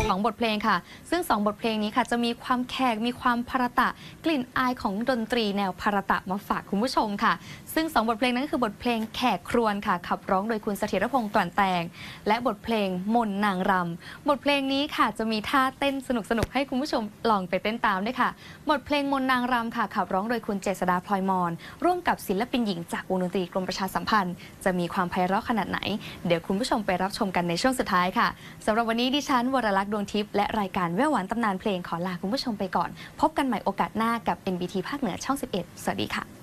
2 บทเพลงค่ะซึ่ง2 บทเพลงนี้ค่ะจะมีความแขกมีความภารตะกลิ่นอายของดนตรีแนวภารตะมาฝากคุณผู้ชมค่ะซึ่ง2 บทเพลงนั้นคือบทเพลงแขกครวญค่ะขับร้องโดยคุณเสถียรพงษ์กลั่นแตงและบทเพลงมนต์นางรำบทเพลงนี้ค่ะจะมีท่าเต้นสนุกให้คุณผู้ชมลองไปเต้นตามด้วยค่ะบทเพลงมนต์นางรำค่ะขับร้องโดยคุณเจษฎาพลอยมอนร่วมกับศิลปินหญิงจากวงดนตรีกรมประชาสัมพันธ์จะมีความไพเราะขนาดไหนเดี๋ยวคุณผู้ชมไปรับชมกันในช่วงสุดท้ายค่ะสำหรับวันนี้ดิฉันวรลักษณ์ดวงทิพย์และรายการแว่วหวานตำนานเพลงขอลาคุณผู้ชมไปก่อนพบกันใหม่โอกาสหน้ากับ NBT ภาคเหนือช่อง 11 สวัสดีค่ะ